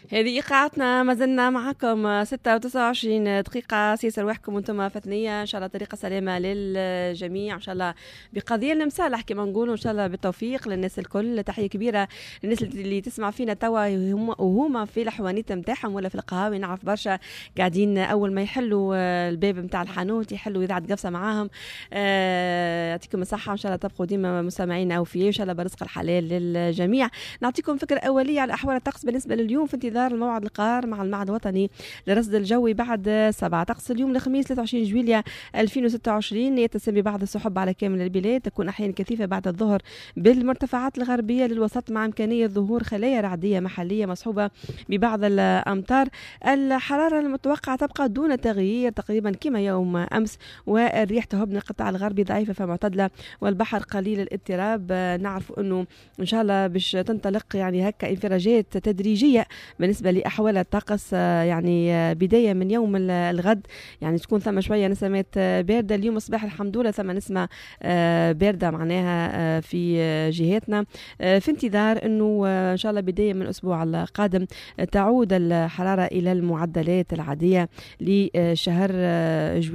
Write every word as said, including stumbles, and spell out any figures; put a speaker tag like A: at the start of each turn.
A: هذه إيقاعتنا، ما زلنا معكم ستة وتسعة وعشرين دقيقة سيسر وحكم وانتم فتنية إن شاء الله طريقة سلامة للجميع، إن شاء الله بقضية المسالح كما نقولوا، إن شاء الله بالتوفيق للناس الكل. تحية كبيرة للناس اللي تسمع فينا توا وهما في الحوانيت متاعهم ولا في القهاوي. نعرف برشا قاعدين أول ما يحلوا الباب متاع الحانوت يحلوا إذاعة قفصة معاهم. يعطيكم الصحة، إن شاء الله تبقوا ديما مستمعين أوفياء، إن شاء الله برزق الحلال للجميع. نعطيكم فكرة أولية على أحوال الطقس بالنسبة لليوم في انتظار الموعد القرار مع المعهد الوطني للرصد الجوي بعد سبعة. طقس اليوم الخميس ثلاثة وعشرين جويلية ألفين وستة وعشرين يتسم ببعض السحب على كامل البلاد، تكون أحيانا كثيفة بعد الظهر بالمرتفعات الغربية للوسط مع إمكانية ظهور خلايا رعدية محلية مصحوبة ببعض الأمطار. الحرارة المتوقعة تبقى دون تغيير تقريبا كما يوم أمس، والريح تهب من القطاع الغربي ضعيفة فمعتدلة والبحر قليل الاضطراب. نعرف أنه إن شاء الله باش تنطلق يعني هكا انفراجات تدريجية بالنسبة لأحوال الطقس، يعني بداية من يوم الغد يعني تكون ثم شوية نسمات باردة. اليوم الصباح الحمد لله ثم نسمة باردة معناها في جهاتنا، في انتظار أنه إن شاء الله بداية من الأسبوع القادم تعود الحرارة إلى المعدلات العادية لشهر جويلية.